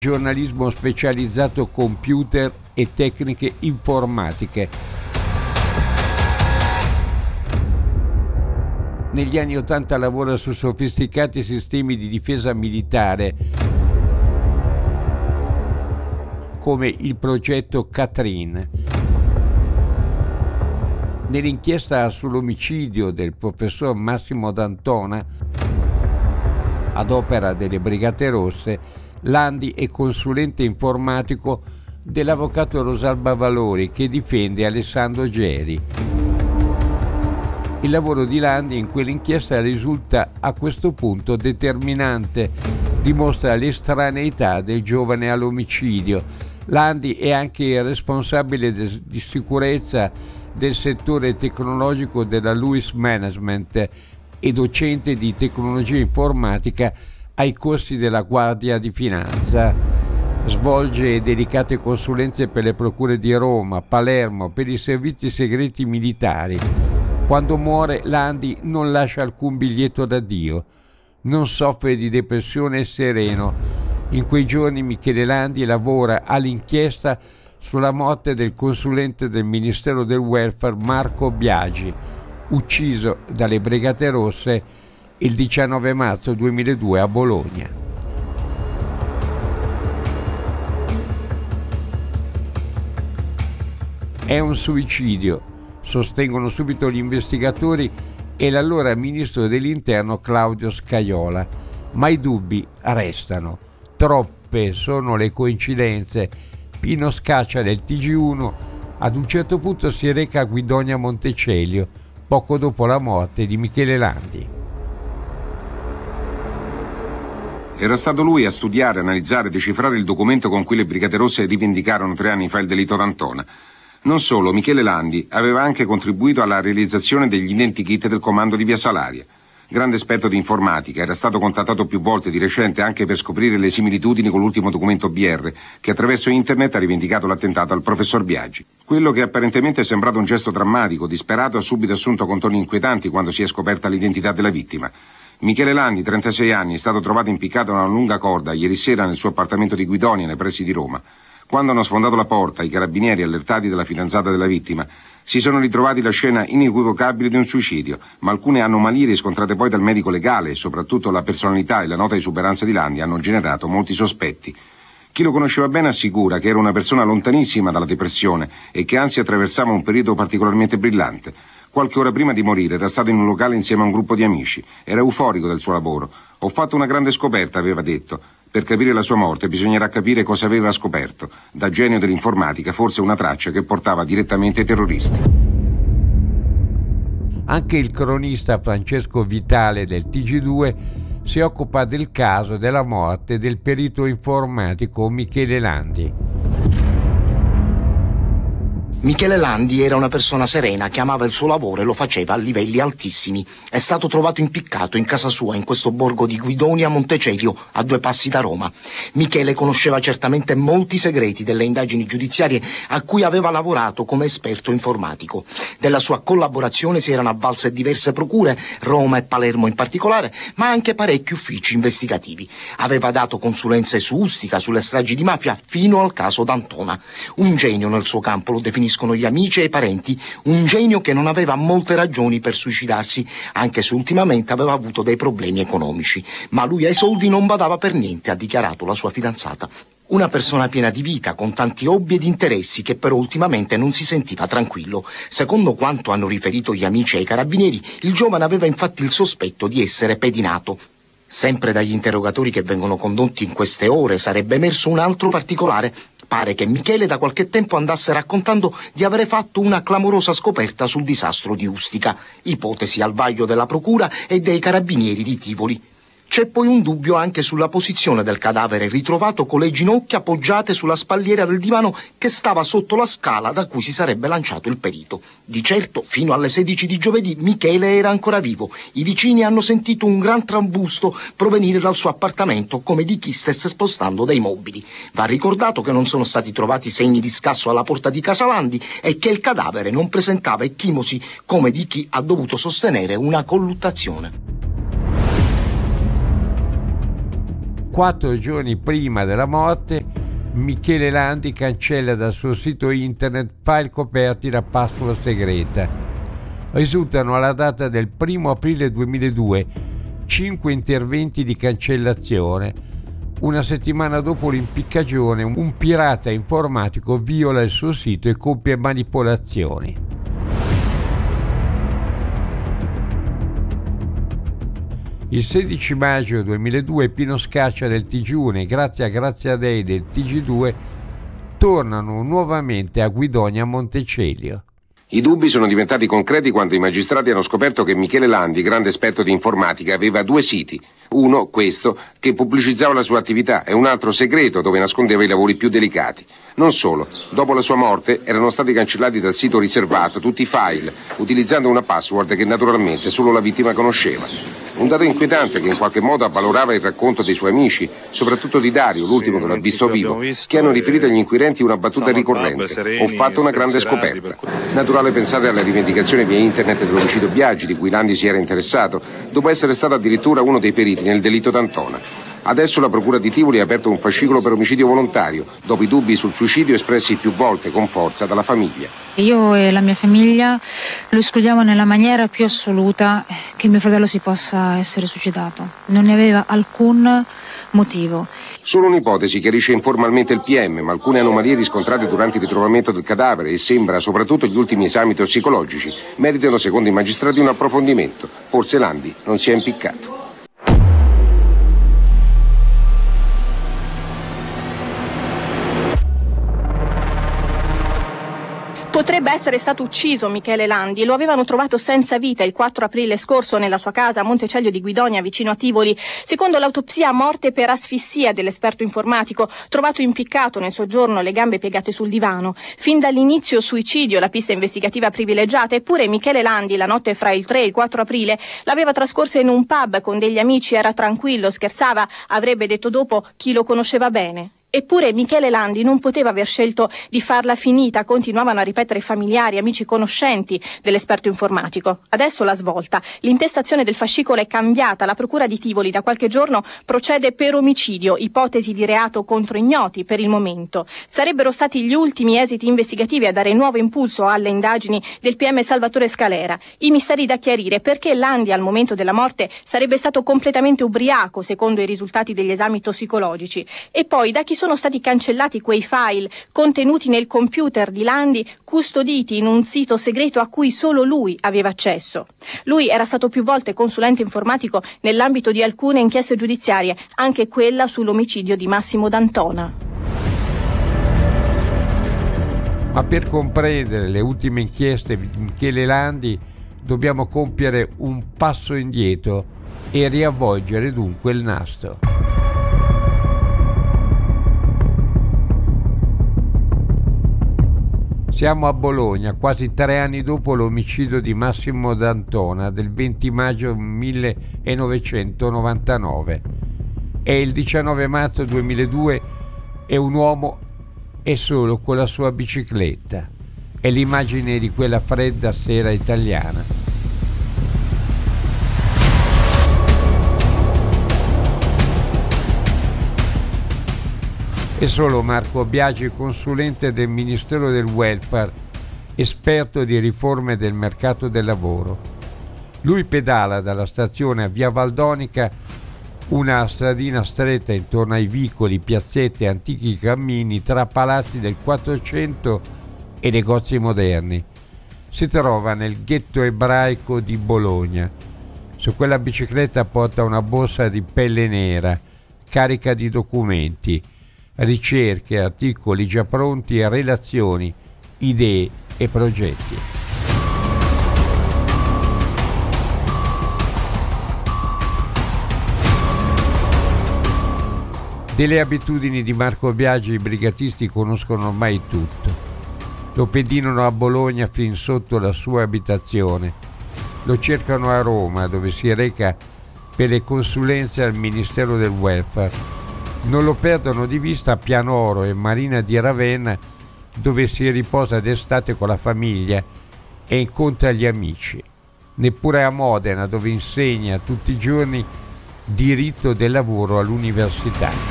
giornalismo specializzato computer e tecniche informatiche. Negli anni '80 lavora su sofisticati sistemi di difesa militare come il progetto Catherine. Nell'inchiesta sull'omicidio del professor Massimo D'Antona, ad opera delle Brigate Rosse, Landi è consulente informatico dell'avvocato Rosalba Valori, che difende Alessandro Geri. Il lavoro di Landi in quell'inchiesta risulta a questo punto determinante, dimostra l'estraneità del giovane all'omicidio. Landi è anche il responsabile di sicurezza del settore tecnologico della Lewis Management e docente di tecnologia informatica ai corsi della Guardia di Finanza. Svolge delicate consulenze per le procure di Roma, Palermo, per i servizi segreti militari. Quando muore, Landi non lascia alcun biglietto d'addio. Non soffre di depressione e sereno. In quei giorni Michele Landi lavora all'inchiesta sulla morte del consulente del Ministero del Welfare Marco Biagi, ucciso dalle Brigate Rosse il 19 marzo 2002 a Bologna. È un suicidio, sostengono subito gli investigatori e l'allora ministro dell'Interno Claudio Scajola, ma i dubbi restano. Troppe sono le coincidenze. Pino Scaccia del TG1 ad un certo punto si reca a Guidonia Montecelio, poco dopo la morte di Michele Landi. Era stato lui a studiare, analizzare e decifrare il documento con cui le Brigate Rosse rivendicarono 3 anni fa il delitto d'Antona. Non solo, Michele Landi aveva anche contribuito alla realizzazione degli identikit del comando di Via Salaria. Grande esperto di informatica, era stato contattato più volte di recente anche per scoprire le similitudini con l'ultimo documento BR, che attraverso internet ha rivendicato l'attentato al professor Biagi. Quello che apparentemente è sembrato un gesto drammatico, disperato, ha subito assunto contorni inquietanti quando si è scoperta l'identità della vittima. Michele Landi, 36 anni, è stato trovato impiccato a una lunga corda ieri sera nel suo appartamento di Guidonia, nei pressi di Roma. Quando hanno sfondato la porta, i carabinieri, allertati dalla fidanzata della vittima, si sono ritrovati la scena inequivocabile di un suicidio, ma alcune anomalie riscontrate poi dal medico legale e soprattutto la personalità e la nota esuberanza di Landi hanno generato molti sospetti. Chi lo conosceva bene assicura che era una persona lontanissima dalla depressione e che anzi attraversava un periodo particolarmente brillante. Qualche ora prima di morire era stato in un locale insieme a un gruppo di amici. Era euforico del suo lavoro. «Ho fatto una grande scoperta», aveva detto. Per capire la sua morte bisognerà capire cosa aveva scoperto. Da genio dell'informatica, forse una traccia che portava direttamente ai terroristi. Anche il cronista Francesco Vitale del TG2 si occupa del caso della morte del perito informatico Michele Landi. Michele Landi era una persona serena che amava il suo lavoro e lo faceva a livelli altissimi. È stato trovato impiccato in casa sua in questo borgo di Guidonia Montecelio, a 2 passi da Roma. Michele conosceva certamente molti segreti delle indagini giudiziarie a cui aveva lavorato come esperto informatico. Della sua collaborazione si erano avvalse diverse procure, Roma e Palermo in particolare, ma anche parecchi uffici investigativi. Aveva dato consulenze su Ustica, sulle stragi di mafia, fino al caso D'Antona. Un genio nel suo campo, lo definiscono gli amici e i parenti, un genio che non aveva molte ragioni per suicidarsi, anche se ultimamente aveva avuto dei problemi economici. Ma lui ai soldi non badava per niente, ha dichiarato la sua fidanzata. Una persona piena di vita, con tanti hobby ed interessi, che però ultimamente non si sentiva tranquillo. Secondo quanto hanno riferito gli amici ai carabinieri, il giovane aveva infatti il sospetto di essere pedinato. Sempre dagli interrogatori che vengono condotti in queste ore sarebbe emerso un altro particolare. Pare che Michele da qualche tempo andasse raccontando di avere fatto una clamorosa scoperta sul disastro di Ustica, ipotesi al vaglio della procura e dei carabinieri di Tivoli. C'è poi un dubbio anche sulla posizione del cadavere ritrovato con le ginocchia appoggiate sulla spalliera del divano che stava sotto la scala da cui si sarebbe lanciato il perito. Di certo, fino alle 16 di giovedì Michele era ancora vivo. I vicini hanno sentito un gran trambusto provenire dal suo appartamento, come di chi stesse spostando dei mobili. Va ricordato che non sono stati trovati segni di scasso alla porta di casa Landi e che il cadavere non presentava ecchimosi come di chi ha dovuto sostenere una colluttazione. 4 giorni prima della morte, Michele Landi cancella dal suo sito internet file coperti da password segreta. Risultano alla data del 1 aprile 2002 5 interventi di cancellazione. Una settimana dopo l'impiccagione, un pirata informatico viola il suo sito e compie manipolazioni. Il 16 maggio 2002 Pino Scaccia del TG1 e Grazia Dei del TG2 tornano nuovamente a Guidonia Montecelio. I dubbi sono diventati concreti quando i magistrati hanno scoperto che Michele Landi, grande esperto di informatica, aveva 2 siti. Uno, questo, che pubblicizzava la sua attività, e un altro segreto dove nascondeva i lavori più delicati. Non solo, dopo la sua morte erano stati cancellati dal sito riservato tutti i file, utilizzando una password che naturalmente solo la vittima conosceva. Un dato inquietante che in qualche modo avvalorava il racconto dei suoi amici, soprattutto di Dario, l'ultimo che l'ha visto vivo, che hanno riferito agli inquirenti una battuta ricorrente: ho fatto una grande scoperta. Naturale pensare alla rivendicazione via internet dell'omicidio Biagi, di cui Landi si era interessato, dopo essere stato addirittura uno dei periti nel delitto d'Antona. Adesso la Procura di Tivoli ha aperto un fascicolo per omicidio volontario, dopo i dubbi sul suicidio espressi più volte con forza dalla famiglia. Io e la mia famiglia lo escludiamo nella maniera più assoluta che mio fratello si possa essere suicidato. Non ne aveva alcun motivo. Solo un'ipotesi chiarisce informalmente il PM, ma alcune anomalie riscontrate durante il ritrovamento del cadavere e sembra soprattutto gli ultimi esami tossicologici meritano, secondo i magistrati, un approfondimento. Forse Landi non si è impiccato. Potrebbe essere stato ucciso Michele Landi. Lo avevano trovato senza vita il 4 aprile scorso nella sua casa a Montecelio di Guidonia, vicino a Tivoli. Secondo l'autopsia, morte per asfissia dell'esperto informatico, trovato impiccato nel soggiorno, le gambe piegate sul divano. Fin dall'inizio suicidio, la pista investigativa privilegiata. Eppure Michele Landi, la notte fra il 3 e il 4 aprile, l'aveva trascorsa in un pub con degli amici, era tranquillo, scherzava, avrebbe detto dopo chi lo conosceva bene. Eppure Michele Landi non poteva aver scelto di farla finita, continuavano a ripetere familiari, amici, conoscenti dell'esperto informatico. Adesso la svolta. L'intestazione del fascicolo è cambiata. La Procura di Tivoli da qualche giorno procede per omicidio, ipotesi di reato contro ignoti per il momento. Sarebbero stati gli ultimi esiti investigativi a dare nuovo impulso alle indagini del PM Salvatore Scalera. I misteri da chiarire: perché Landi al momento della morte sarebbe stato completamente ubriaco, secondo i risultati degli esami tossicologici, e poi da chi sono stati cancellati quei file contenuti nel computer di Landi, custoditi in un sito segreto a cui solo lui aveva accesso. Lui era stato più volte consulente informatico nell'ambito di alcune inchieste giudiziarie, anche quella sull'omicidio di Massimo D'Antona. Ma per comprendere le ultime inchieste di Michele Landi dobbiamo compiere un passo indietro e riavvolgere dunque il nastro. Siamo a Bologna, quasi 3 anni dopo l'omicidio di Massimo D'Antona del 20 maggio 1999. È il 19 marzo 2002 e un uomo è solo con la sua bicicletta. È l'immagine di quella fredda sera italiana. È solo Marco Biagi, consulente del Ministero del Welfare, esperto di riforme del mercato del lavoro. Lui pedala dalla stazione a Via Valdonica, una stradina stretta intorno ai vicoli, piazzette e antichi cammini tra palazzi del Quattrocento e negozi moderni. Si trova nel ghetto ebraico di Bologna. Su quella bicicletta porta una borsa di pelle nera, carica di documenti, ricerche, articoli già pronti e relazioni, idee e progetti. Delle abitudini di Marco Biagi i brigatisti conoscono ormai tutto. Lo pedinano a Bologna fin sotto la sua abitazione. Lo cercano a Roma, dove si reca per le consulenze al Ministero del Welfare. Non lo perdono di vista a Pianoro e Marina di Ravenna, dove si riposa d'estate con la famiglia e incontra gli amici. Neppure a Modena, dove insegna tutti i giorni diritto del lavoro all'università.